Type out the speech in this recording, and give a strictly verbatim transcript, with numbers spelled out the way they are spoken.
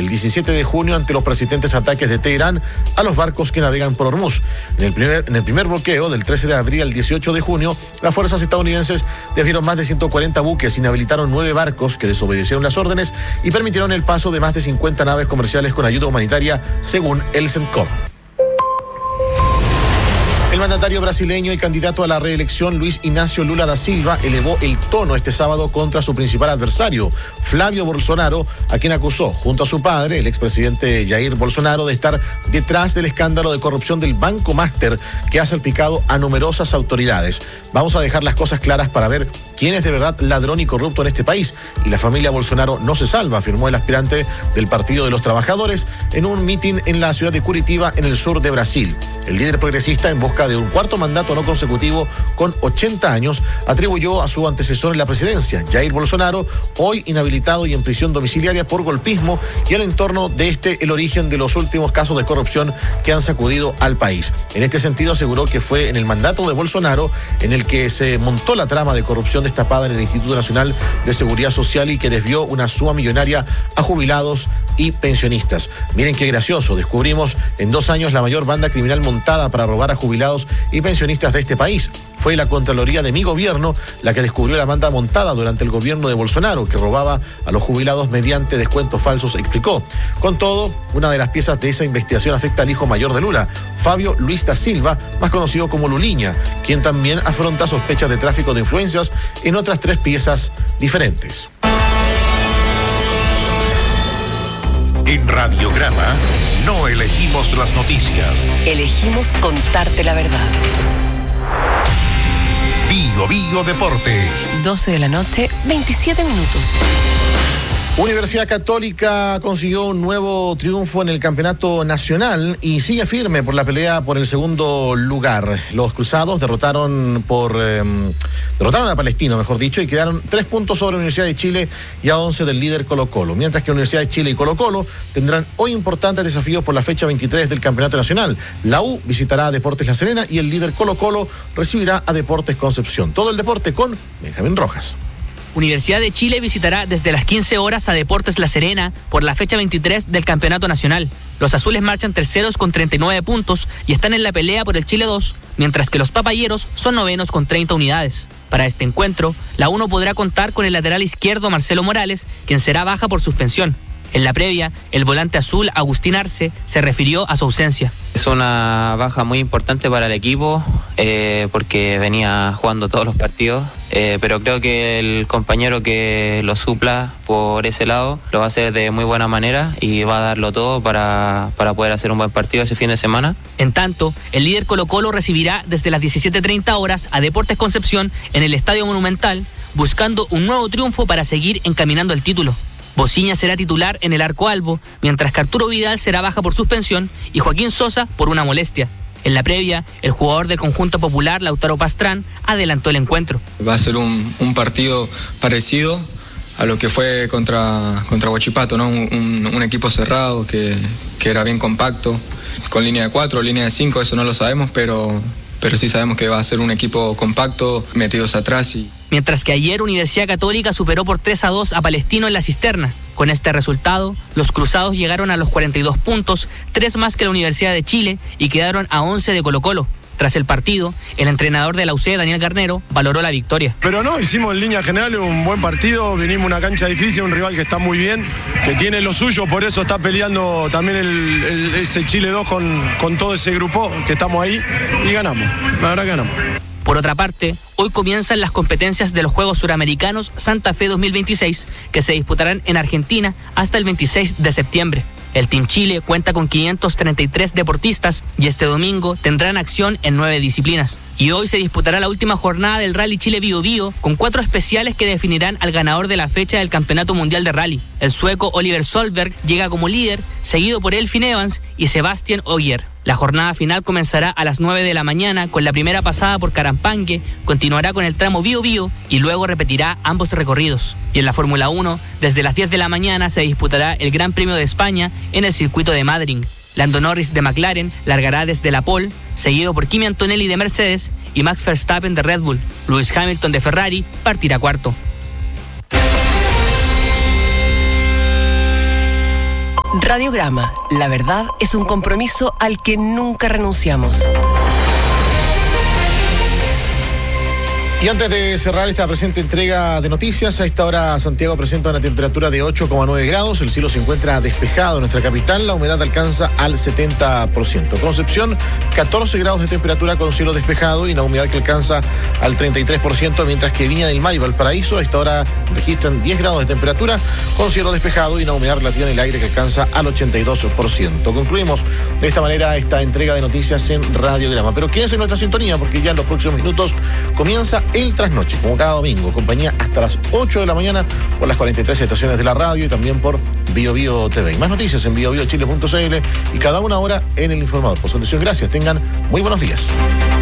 el diecisiete de junio ante los persistentes ataques de Teherán a los barcos que navegan por Hormuz. En el primer, en el primer bloqueo del trece de abril al dieciocho de junio, las fuerzas estadounidenses desviaron más de ciento cuarenta buques, inhabilitaron nueve barcos que desobedecieron las órdenes y permitieron el paso de más de cincuenta naves comerciales con ayuda humanitaria, según el CENTCOM. El mandatario brasileño y candidato a la reelección, Luis Ignacio Lula da Silva, elevó el tono este sábado contra su principal adversario, Flavio Bolsonaro, a quien acusó, junto a su padre, el expresidente Jair Bolsonaro, de estar detrás del escándalo de corrupción del Banco Master, que ha salpicado a numerosas autoridades. Vamos a dejar las cosas claras para ver quién es de verdad ladrón y corrupto en este país. Y la familia Bolsonaro no se salva, afirmó el aspirante del Partido de los Trabajadores en un mitin en la ciudad de Curitiba, en el sur de Brasil. El líder progresista, en busca de un cuarto mandato no consecutivo con ochenta años, atribuyó a su antecesor en la presidencia, Jair Bolsonaro, hoy inhabilitado y en prisión domiciliaria por golpismo, y al entorno de este el origen de los últimos casos de corrupción que han sacudido al país. En este sentido, aseguró que fue en el mandato de Bolsonaro en el que se montó la trama de corrupción destapada en el Instituto Nacional de Seguridad Social y que desvió una suma millonaria a jubilados y pensionistas. Miren qué gracioso, descubrimos en dos años la mayor banda criminal montada para robar a jubilados y pensionistas de este país. Fue la Contraloría de mi gobierno la que descubrió la banda montada durante el gobierno de Bolsonaro, que robaba a los jubilados mediante descuentos falsos, explicó. Con todo, una de las piezas de esa investigación afecta al hijo mayor de Lula, Fabio Luis da Silva, más conocido como Luliña, quien también afronta sospechas de tráfico de influencias en otras tres piezas diferentes. En Radiograma no elegimos las noticias. Elegimos contarte la verdad. Bio Bio Deportes. doce de la noche, veintisiete minutos. Universidad Católica consiguió un nuevo triunfo en el campeonato nacional y sigue firme por la pelea por el segundo lugar. Los cruzados derrotaron por eh, derrotaron a Palestino, mejor dicho, y quedaron tres puntos sobre la Universidad de Chile y a once del líder Colo Colo. Mientras que la Universidad de Chile y Colo Colo tendrán hoy importantes desafíos por la fecha veintitrés del campeonato nacional. La U visitará a Deportes La Serena y el líder Colo Colo recibirá a Deportes Concepción. Todo el deporte con Benjamín Rojas. Universidad de Chile visitará desde las quince horas a Deportes La Serena por la fecha veintitrés del Campeonato Nacional. Los azules marchan terceros con treinta y nueve puntos y están en la pelea por el Chile dos, mientras que los papayeros son novenos con treinta unidades. Para este encuentro, la U no podrá contar con el lateral izquierdo Marcelo Morales, quien será baja por suspensión. En la previa, el volante azul Agustín Arce se refirió a su ausencia. Es una baja muy importante para el equipo eh, porque venía jugando todos los partidos, eh, pero creo que el compañero que lo supla por ese lado lo va a hacer de muy buena manera y va a darlo todo para, para poder hacer un buen partido ese fin de semana. En tanto, el líder Colo Colo recibirá desde las diecisiete treinta horas a Deportes Concepción en el Estadio Monumental, buscando un nuevo triunfo para seguir encaminando el título. Bociña será titular en el arco albo, mientras que Arturo Vidal será baja por suspensión y Joaquín Sosa por una molestia. En la previa, el jugador del conjunto popular, Lautaro Pastrán, adelantó el encuentro. Va a ser un, un partido parecido a lo que fue contra, contra Huachipato, ¿no? Un, un, un equipo cerrado que, que era bien compacto, con línea de cuatro, línea de cinco, eso no lo sabemos, pero, pero sí sabemos que va a ser un equipo compacto, metidos atrás y... Mientras que ayer Universidad Católica superó por tres a dos a Palestino en la Cisterna. Con este resultado, los cruzados llegaron a los cuarenta y dos puntos, tres más que la Universidad de Chile, y quedaron a once de Colo Colo. Tras el partido, el entrenador de la U C, Daniel Garnero, valoró la victoria. Pero no, hicimos en línea general un buen partido, vinimos a una cancha difícil, un rival que está muy bien, que tiene lo suyo, por eso está peleando también el, el, ese Chile dos con, con todo ese grupo que estamos ahí, y ganamos, la verdad que ganamos. Por otra parte, hoy comienzan las competencias de los Juegos Suramericanos Santa Fe dos mil veintiséis, que se disputarán en Argentina hasta el veintiséis de septiembre. El Team Chile cuenta con quinientos treinta y tres deportistas y este domingo tendrán acción en nueve disciplinas. Y hoy se disputará la última jornada del Rally Chile Bio Bio, con cuatro especiales que definirán al ganador de la fecha del Campeonato Mundial de Rally. El sueco Oliver Solberg llega como líder, seguido por Elfyn Evans y Sebastian Ogier. La jornada final comenzará a las nueve de la mañana con la primera pasada por Carampangue, continuará con el tramo Bio Bio y luego repetirá ambos recorridos. Y en la Fórmula uno, desde las diez de la mañana se disputará el Gran Premio de España en el circuito de Madrid. Lando Norris de McLaren largará desde la pole, seguido por Kimi Antonelli de Mercedes y Max Verstappen de Red Bull. Lewis Hamilton de Ferrari partirá cuarto. Radiograma, la verdad es un compromiso al que nunca renunciamos. Y antes de cerrar esta presente entrega de noticias, a esta hora Santiago presenta una temperatura de ocho coma nueve grados, el cielo se encuentra despejado en nuestra capital, la humedad alcanza al setenta por ciento. Concepción, catorce grados de temperatura con cielo despejado y una humedad que alcanza al treinta y tres por ciento, mientras que Viña del Mar y Valparaíso a esta hora registran diez grados de temperatura con cielo despejado y una humedad relativa en el aire que alcanza al ochenta y dos por ciento. Concluimos de esta manera esta entrega de noticias en Radiograma, pero quédense en nuestra sintonía porque ya en los próximos minutos comienza el trasnoche, como cada domingo, compañía hasta las ocho de la mañana por las cuarenta y tres estaciones de la radio y también por Bio Bio T V. Y más noticias en bio bio chile punto c l y cada una hora en El Informador. Por su atención, gracias. Tengan muy buenos días.